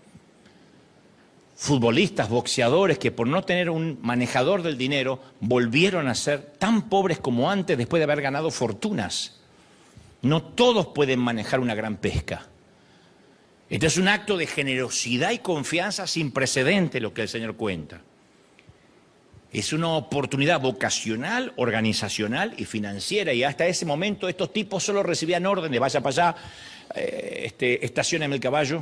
Futbolistas, boxeadores que por no tener un manejador del dinero volvieron a ser tan pobres como antes después de haber ganado fortunas. No todos pueden manejar una gran pesca. Este es un acto de generosidad y confianza sin precedente lo que el Señor cuenta. Es una oportunidad vocacional, organizacional y financiera. Y hasta ese momento estos tipos solo recibían órdenes, vaya para allá, eh, este, estacióneme el caballo,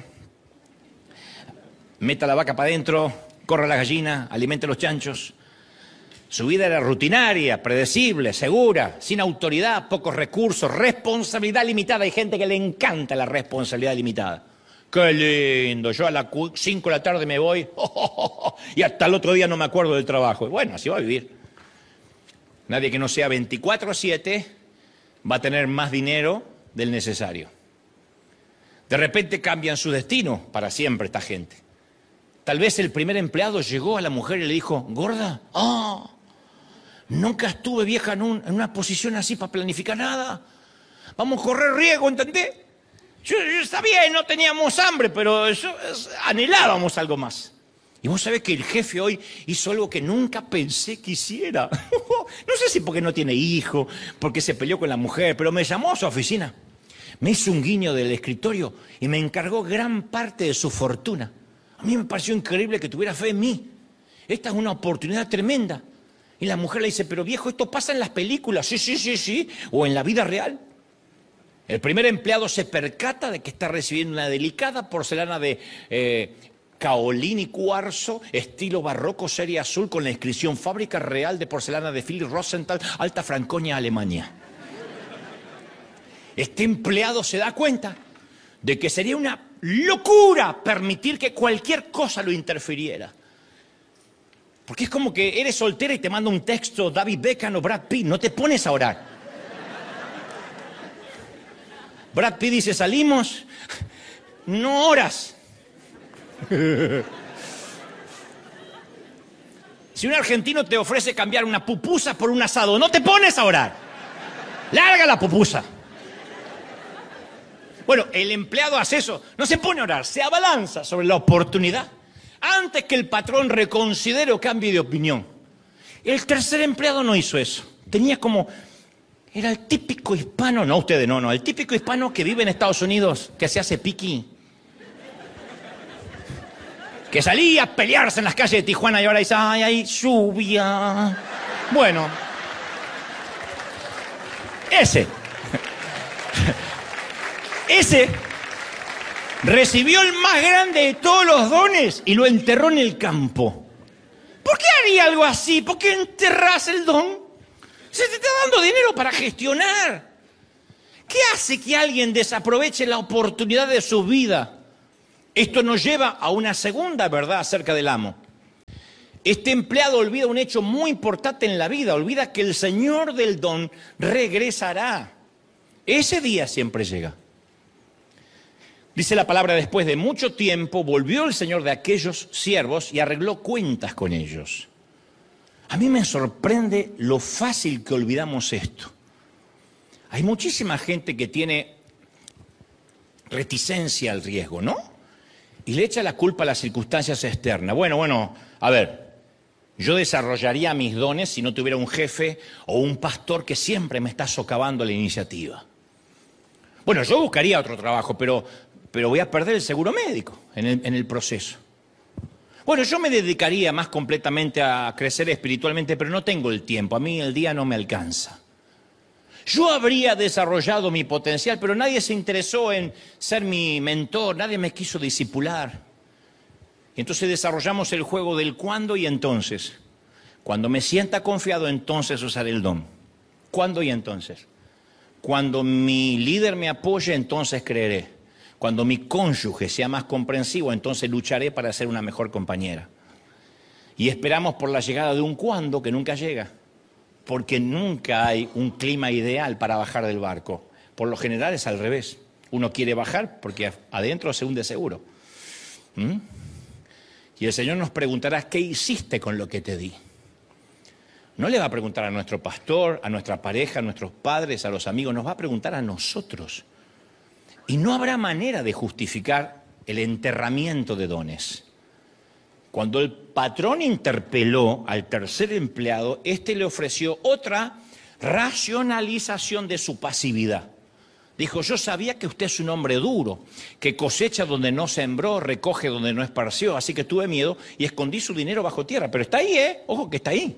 meta la vaca para adentro, corra la gallina, alimente los chanchos. Su vida era rutinaria, predecible, segura, sin autoridad, pocos recursos, responsabilidad limitada. Hay gente que le encanta la responsabilidad limitada. ¡Qué lindo! Yo a las cinco de la tarde me voy oh, oh, oh, y hasta el otro día no me acuerdo del trabajo. Bueno, así va a vivir. Nadie que no sea veinticuatro siete va a tener más dinero del necesario. De repente cambian su destino para siempre esta gente. Tal vez el primer empleado llegó a la mujer y le dijo, gorda, ah, nunca estuve vieja en, un, en una posición así para planificar nada. Vamos a correr riesgo, ¿entendés? Yo, yo está bien, no teníamos hambre, pero yo, anhelábamos algo más. Y vos sabés que el jefe hoy hizo algo que nunca pensé que hiciera. No sé si porque no tiene hijo, porque se peleó con la mujer, pero me llamó a su oficina. Me hizo un guiño del escritorio y me encargó gran parte de su fortuna. A mí me pareció increíble que tuviera fe en mí. Esta es una oportunidad tremenda. Y la mujer le dice, pero viejo, esto pasa en las películas. Sí, sí, sí, sí. O en la vida real. El primer empleado se percata de que está recibiendo una delicada porcelana de eh, caolín y cuarzo, estilo barroco, serie azul, con la inscripción Fábrica Real de Porcelana de Philipp Rosenthal, Alta Franconia, Alemania. Este empleado se da cuenta de que sería una locura permitir que cualquier cosa lo interfiriera. Porque es como que eres soltera y te manda un texto David Beckham o Brad Pitt, no te pones a orar. Brad Pitt dice, salimos, no oras. Si un argentino te ofrece cambiar una pupusa por un asado, no te pones a orar. Larga la pupusa. Bueno, el empleado hace eso, no se pone a orar, se abalanza sobre la oportunidad antes que el patrón reconsidere o cambie de opinión. El tercer empleado no hizo eso. Tenía como... Era el típico hispano, no ustedes, no, no, el típico hispano que vive en Estados Unidos, que se hace piqui. Que salía a pelearse en las calles de Tijuana y ahora dice, ay, ay, lluvia. Bueno, ese, ese recibió el más grande de todos los dones y lo enterró en el campo. ¿Por qué haría algo así? ¿Por qué enterrás el don? Se te está dando dinero para gestionar. ¿Qué hace que alguien desaproveche la oportunidad de su vida? Esto nos lleva a una segunda verdad acerca del amo. Este empleado olvida un hecho muy importante en la vida, olvida que el Señor del don regresará. Ese día siempre llega. Dice la palabra, después de mucho tiempo, volvió el Señor de aquellos siervos y arregló cuentas con ellos. A mí me sorprende lo fácil que olvidamos esto. Hay muchísima gente que tiene reticencia al riesgo, ¿no? Y le echa la culpa a las circunstancias externas. Bueno, bueno, a ver, yo desarrollaría mis dones si no tuviera un jefe o un pastor que siempre me está socavando la iniciativa. Bueno, yo buscaría otro trabajo, pero, pero voy a perder el seguro médico en el, en el proceso. Bueno, yo me dedicaría más completamente a crecer espiritualmente, pero no tengo el tiempo, a mí el día no me alcanza. Yo habría desarrollado mi potencial, pero nadie se interesó en ser mi mentor, nadie me quiso discipular. Y entonces desarrollamos el juego del cuándo y entonces. Cuando me sienta confiado, entonces usaré el don. ¿Cuándo y entonces? Cuando mi líder me apoye, entonces creeré. Cuando mi cónyuge sea más comprensivo, entonces lucharé para ser una mejor compañera. Y esperamos por la llegada de un cuándo que nunca llega. Porque nunca hay un clima ideal para bajar del barco. Por lo general es al revés. Uno quiere bajar porque adentro se hunde seguro. ¿Mm? Y el Señor nos preguntará, ¿qué hiciste con lo que te di? No le va a preguntar a nuestro pastor, a nuestra pareja, a nuestros padres, a los amigos. Nos va a preguntar a nosotros. Y no habrá manera de justificar el enterramiento de dones. Cuando el patrón interpeló al tercer empleado, éste le ofreció otra racionalización de su pasividad. Dijo, yo sabía que usted es un hombre duro, que cosecha donde no sembró, recoge donde no esparció, así que tuve miedo y escondí su dinero bajo tierra. Pero está ahí, ¿eh? Ojo que está ahí.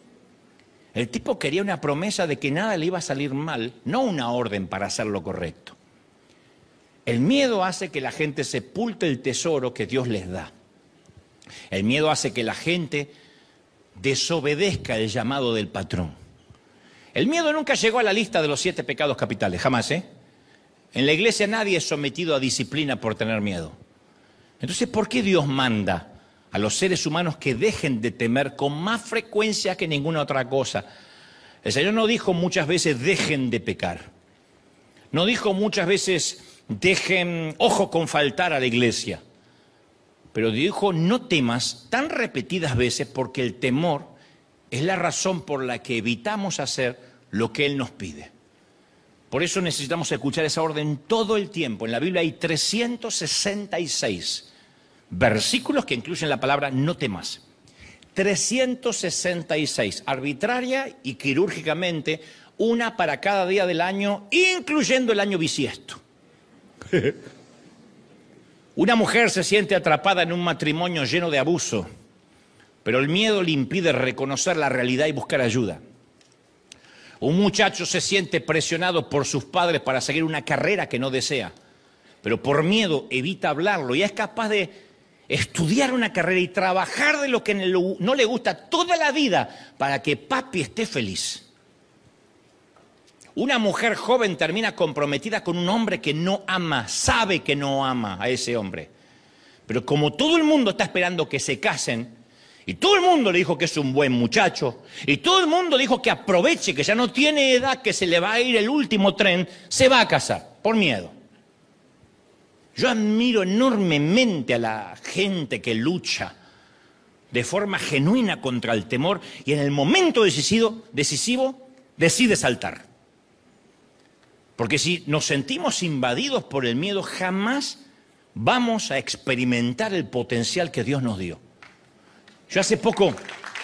El tipo quería una promesa de que nada le iba a salir mal, no una orden para hacer lo correcto. El miedo hace que la gente sepulte el tesoro que Dios les da. El miedo hace que la gente desobedezca el llamado del patrón. El miedo nunca llegó a la lista de los siete pecados capitales, jamás, ¿eh? En la iglesia nadie es sometido a disciplina por tener miedo. Entonces, ¿por qué Dios manda a los seres humanos que dejen de temer con más frecuencia que ninguna otra cosa? El Señor no dijo muchas veces dejen de pecar. No dijo muchas veces dejen, ojo con faltar a la iglesia. Pero dijo no temas tan repetidas veces porque el temor es la razón por la que evitamos hacer lo que Él nos pide. Por eso necesitamos escuchar esa orden todo el tiempo. En la Biblia hay trescientos sesenta y seis versículos que incluyen la palabra no temas. trescientos sesenta y seis, arbitraria y quirúrgicamente, una para cada día del año, incluyendo el año bisiesto. Una mujer se siente atrapada en un matrimonio lleno de abuso, pero el miedo le impide reconocer la realidad y buscar ayuda. Un muchacho se siente presionado por sus padres para seguir una carrera que no desea, pero por miedo evita hablarlo y es capaz de estudiar una carrera y trabajar de lo que no le gusta toda la vida para que papi esté feliz. Una mujer joven termina comprometida con un hombre que no ama, sabe que no ama a ese hombre. Pero como todo el mundo está esperando que se casen, y todo el mundo le dijo que es un buen muchacho, y todo el mundo dijo que aproveche, que ya no tiene edad, que se le va a ir el último tren, se va a casar, por miedo. Yo admiro enormemente a la gente que lucha de forma genuina contra el temor y en el momento decisivo, decisivo decide saltar. Porque si nos sentimos invadidos por el miedo, jamás vamos a experimentar el potencial que Dios nos dio. Yo hace poco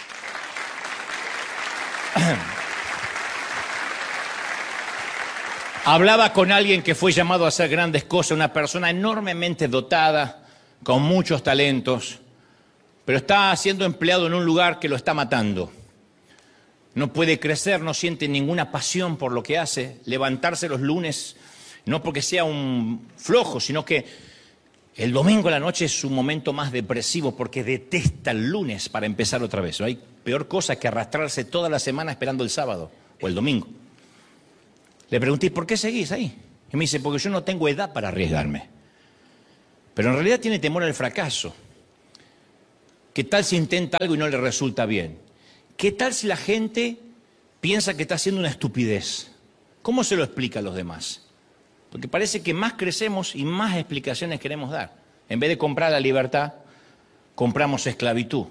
hablaba con alguien que fue llamado a hacer grandes cosas, una persona enormemente dotada, con muchos talentos, pero está siendo empleado en un lugar que lo está matando. No puede crecer, no siente ninguna pasión por lo que hace, levantarse los lunes, no porque sea un flojo, sino que El domingo a la noche es su momento más depresivo porque detesta el lunes para empezar otra vez. No hay peor cosa que arrastrarse toda la semana esperando el sábado o el domingo. Le pregunté, ¿por qué seguís ahí? Y me dice, porque yo no tengo edad para arriesgarme. Pero en realidad tiene temor al fracaso. ¿Qué tal si intenta algo y no le resulta bien? ¿Qué tal si la gente piensa que está haciendo una estupidez? ¿Cómo se lo explica a los demás? Porque parece que más crecemos y más explicaciones queremos dar. En vez de comprar la libertad, compramos esclavitud.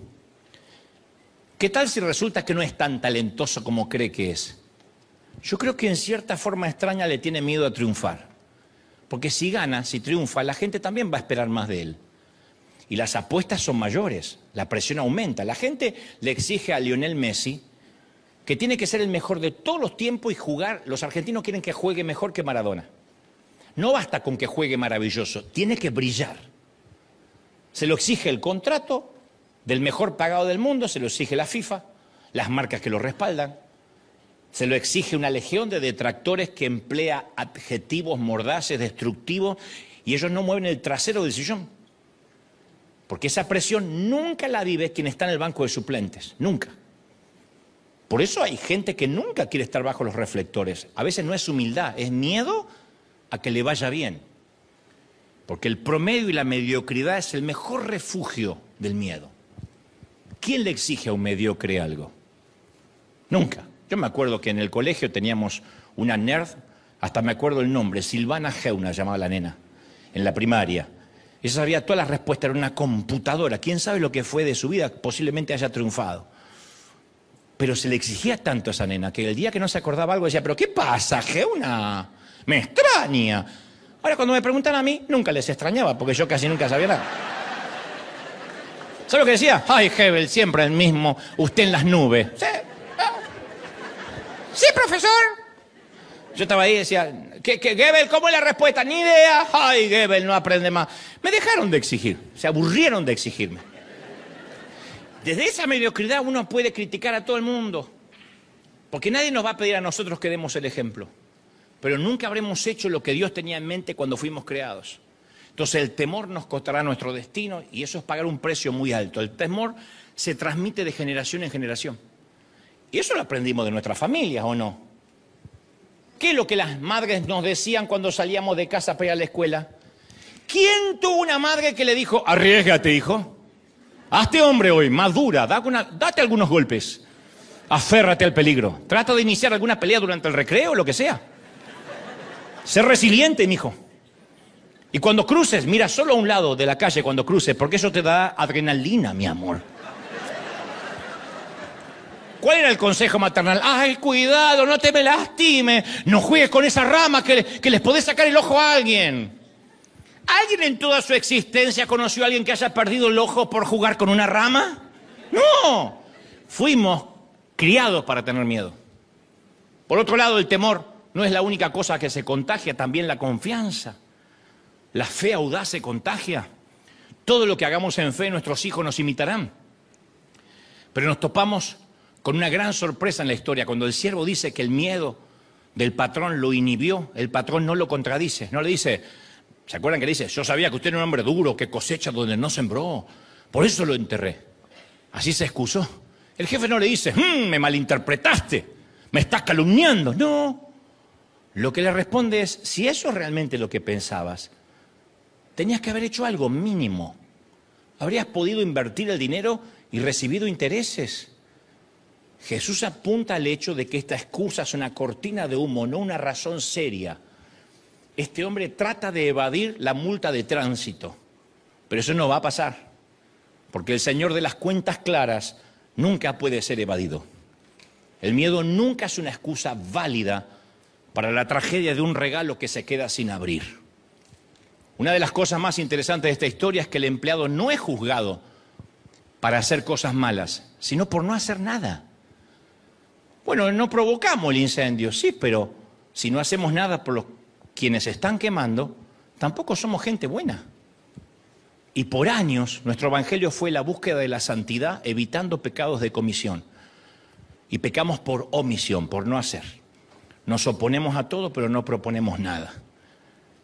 ¿Qué tal si resulta que no es tan talentoso como cree que es? Yo creo que en cierta forma extraña le tiene miedo a triunfar. Porque si gana, si triunfa, la gente también va a esperar más de él. Y las apuestas son mayores, la presión aumenta. La gente le exige a Lionel Messi que tiene que ser el mejor de todos los tiempos y jugar. Los argentinos quieren que juegue mejor que Maradona. No basta con que juegue maravilloso, tiene que brillar. Se lo exige el contrato del mejor pagado del mundo, se lo exige la FIFA, las marcas que lo respaldan. Se lo exige una legión de detractores que emplea adjetivos mordaces, destructivos, y ellos no mueven el trasero del sillón. Porque esa presión nunca la vive quien está en el banco de suplentes, nunca. Por eso hay gente que nunca quiere estar bajo los reflectores. A veces no es humildad, es miedo a que le vaya bien. Porque el promedio y la mediocridad es el mejor refugio del miedo. ¿Quién le exige a un mediocre algo? Nunca. Yo me acuerdo que en el colegio teníamos una nerd, hasta me acuerdo el nombre, Silvana Geuna llamaba la nena, en la primaria. Ella sabía todas las respuestas, era una computadora. ¿Quién sabe lo que fue de su vida? Posiblemente haya triunfado. Pero se le exigía tanto a esa nena que el día que no se acordaba algo decía, ¿pero qué pasa, Geuna? Me extraña. Ahora cuando me preguntan a mí, nunca les extrañaba, porque yo casi nunca sabía nada. ¿Sabes lo que decía? Ay, Hebel, siempre el mismo, usted en las nubes. Sí, sí, profesor. Yo estaba ahí y decía, ¿qué, qué, Gebel, ¿cómo es la respuesta? Ni idea. Ay, Gebel, no aprende más. Me dejaron de exigir, se aburrieron de exigirme. Desde esa mediocridad uno puede criticar a todo el mundo, porque nadie nos va a pedir a nosotros que demos el ejemplo. Pero nunca habremos hecho lo que Dios tenía en mente cuando fuimos creados. Entonces el temor nos costará nuestro destino y eso es pagar un precio muy alto. El temor se transmite de generación en generación. Y eso lo aprendimos de nuestras familias, ¿o no? ¿Qué es lo que las madres nos decían cuando salíamos de casa para ir a la escuela? ¿Quién tuvo una madre que le dijo, arriésgate, hijo? Hazte hombre hoy, más dura, da una, date algunos golpes. Aférrate al peligro. Trata de iniciar alguna pelea durante el recreo, lo que sea. Sé resiliente, mijo. Y cuando cruces, mira solo a un lado de la calle cuando cruces, porque eso te da adrenalina, mi amor. ¿Cuál era el consejo maternal? Ay, cuidado, no te me lastimes. No juegues con esa rama que, que les podés sacar el ojo a alguien. ¿Alguien en toda su existencia conoció a alguien que haya perdido el ojo por jugar con una rama? No. Fuimos criados para tener miedo. Por otro lado, el temor no es la única cosa que se contagia, también la confianza. La fe audaz se contagia. Todo lo que hagamos en fe, nuestros hijos nos imitarán. Pero nos topamos con una gran sorpresa en la historia. Cuando el siervo dice que el miedo del patrón lo inhibió, el patrón no lo contradice. No le dice, ¿se acuerdan que le dice? Yo sabía que usted era un hombre duro, que cosecha donde no sembró. Por eso lo enterré. Así se excusó. El jefe no le dice, hm, me malinterpretaste, me estás calumniando. No. Lo que le responde es, si eso es realmente lo que pensabas, tenías que haber hecho algo mínimo. Habrías podido invertir el dinero y recibido intereses. Jesús apunta al hecho de que esta excusa es una cortina de humo, no una razón seria. Este hombre trata de evadir la multa de tránsito, pero eso no va a pasar, porque el Señor de las cuentas claras nunca puede ser evadido. El miedo nunca es una excusa válida para la tragedia de un regalo que se queda sin abrir. Una de las cosas más interesantes de esta historia es que el empleado no es juzgado para hacer cosas malas, sino por no hacer nada. Bueno, no provocamos el incendio, sí, pero si no hacemos nada por los quienes se están quemando, tampoco somos gente buena. Y por años nuestro evangelio fue la búsqueda de la santidad, evitando pecados de comisión. Y pecamos por omisión, por no hacer. Nos oponemos a todo, pero no proponemos nada.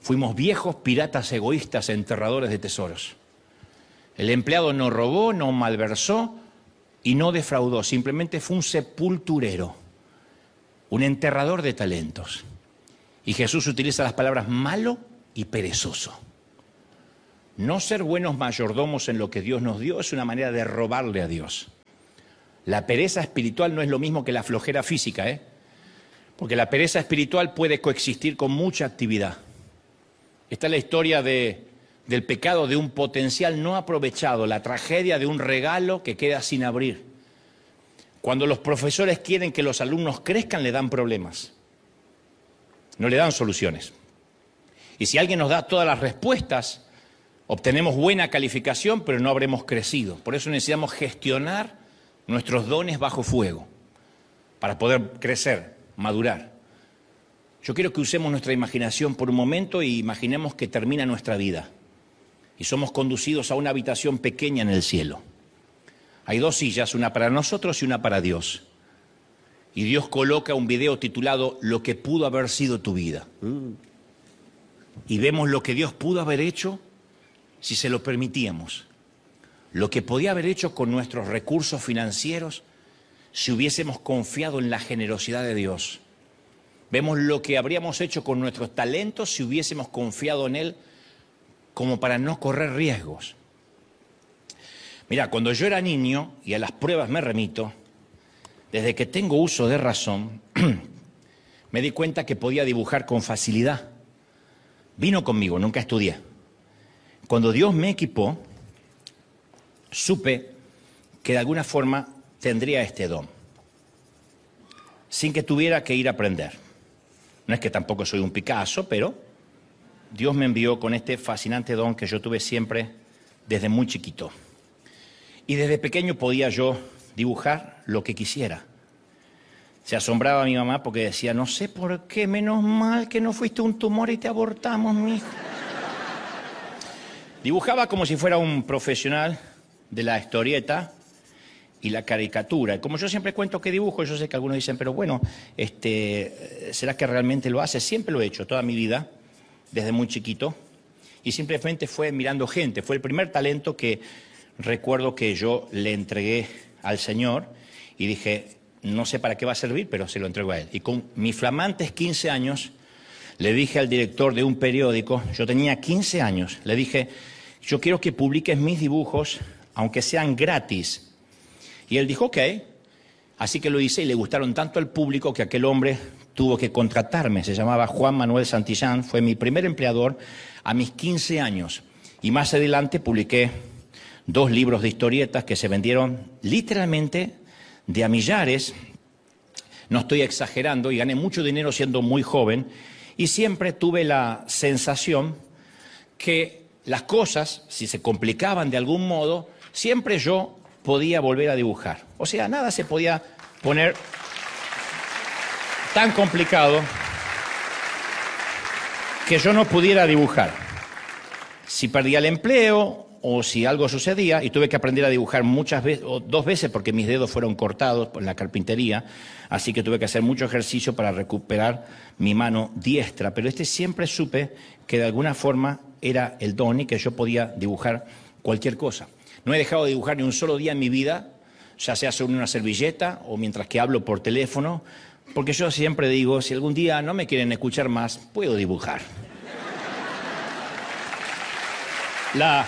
Fuimos viejos piratas egoístas, enterradores de tesoros. El empleado no robó, no malversó y no defraudó, simplemente fue un sepulturero, un enterrador de talentos. Y Jesús utiliza las palabras malo y perezoso. No ser buenos mayordomos en lo que Dios nos dio es una manera de robarle a Dios. La pereza espiritual no es lo mismo que la flojera física, ¿eh? Porque la pereza espiritual puede coexistir con mucha actividad. Esta es la historia de, del pecado de un potencial no aprovechado, la tragedia de un regalo que queda sin abrir. Cuando los profesores quieren que los alumnos crezcan, le dan problemas. No le dan soluciones. Y si alguien nos da todas las respuestas, obtenemos buena calificación, pero no habremos crecido. Por eso necesitamos gestionar nuestros dones bajo fuego, para poder crecer, madurar. Yo quiero que usemos nuestra imaginación por un momento y imaginemos que termina nuestra vida. Y somos conducidos a una habitación pequeña en el cielo. Hay dos sillas, una para nosotros y una para Dios. Y Dios coloca un video titulado Lo que pudo haber sido tu vida. Y vemos lo que Dios pudo haber hecho si se lo permitíamos. Lo que podía haber hecho con nuestros recursos financieros si hubiésemos confiado en la generosidad de Dios. Vemos lo que habríamos hecho con nuestros talentos si hubiésemos confiado en Él como para no correr riesgos. Mira, cuando yo era niño, y a las pruebas me remito, desde que tengo uso de razón, me di cuenta que podía dibujar con facilidad. Vino conmigo, nunca estudié. Cuando Dios me equipó, supe que de alguna forma tendría este don, sin que tuviera que ir a aprender. No es que tampoco soy un Picasso, pero Dios me envió con este fascinante don que yo tuve siempre desde muy chiquito. Y desde pequeño podía yo dibujar lo que quisiera. Se asombraba mi mamá porque decía, no sé por qué, menos mal que no fuiste un tumor y te abortamos, mi hijo. Dibujaba como si fuera un profesional de la historieta y la caricatura. Como yo siempre cuento que dibujo, yo sé que algunos dicen, pero bueno, este, ¿será que realmente lo hace? Siempre lo he hecho, toda mi vida, desde muy chiquito. Y simplemente fue mirando gente. Fue el primer talento que recuerdo que yo le entregué al Señor y dije, no sé para qué va a servir, pero se lo entrego a Él. Y con mis flamantes quince años, le dije al director de un periódico, yo tenía quince años, le dije, yo quiero que publiques mis dibujos, aunque sean gratis. Y él dijo, ok. Así que lo hice y le gustaron tanto al público que aquel hombre tuvo que contratarme. Se llamaba Juan Manuel Santillán, fue mi primer empleador a mis quince años. Y más adelante publiqué dos libros de historietas que se vendieron literalmente de a millares. No estoy exagerando, y gané mucho dinero siendo muy joven. Y siempre tuve la sensación que las cosas, si se complicaban de algún modo, siempre yo podía volver a dibujar. O sea, nada se podía poner tan complicado que yo no pudiera dibujar. Si perdía el empleo o si algo sucedía, y tuve que aprender a dibujar muchas veces, o dos veces porque mis dedos fueron cortados por la carpintería, así que tuve que hacer mucho ejercicio para recuperar mi mano diestra. Pero este siempre supe que de alguna forma era el don y que yo podía dibujar cualquier cosa. No he dejado de dibujar ni un solo día en mi vida, ya sea sobre una servilleta o mientras que hablo por teléfono, porque yo siempre digo, si algún día no me quieren escuchar más, puedo dibujar. La...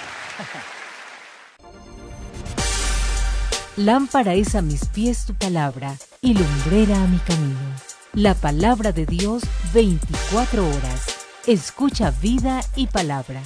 Lámpara es a mis pies tu palabra y lumbrera a mi camino. La palabra de Dios veinticuatro horas. Escucha vida y palabra.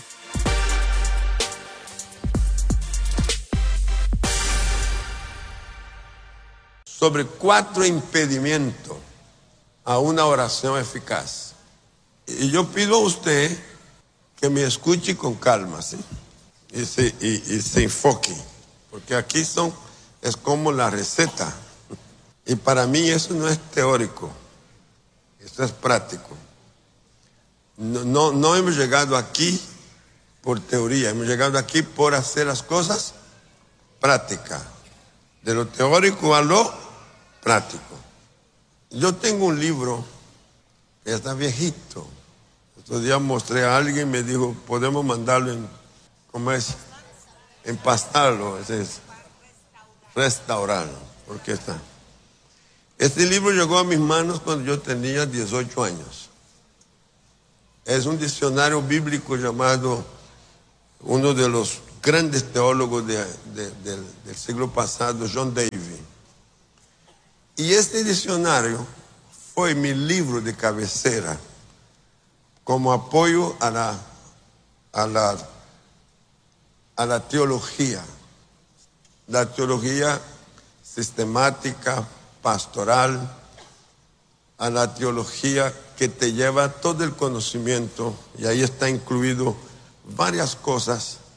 Sobre cuatro impedimentos a una oración eficaz. Y yo pido a usted que me escuche con calma, ¿sí? Y se, y, y se enfoque, porque aquí son, es como la receta. Y para mí eso no es teórico, eso es práctico. No, no, no hemos llegado aquí por teoría, hemos llegado aquí por hacer las cosas prácticas, de lo teórico a lo práctico. Yo tengo un libro que está viejito, Estos días mostré a alguien, me dijo, podemos mandarlo en, ¿cómo es? Empastarlo, ese es restaurarlo, porque está. Este libro llegó a mis manos cuando yo tenía dieciocho años. Es un diccionario bíblico llamado, uno de los grandes teólogos de, de, de, del siglo pasado, John Davy. Y este diccionario fue mi libro de cabecera como apoyo a la, a la, a la teología, la teología sistemática, pastoral, a la teología que te lleva todo el conocimiento, y ahí está incluido varias cosas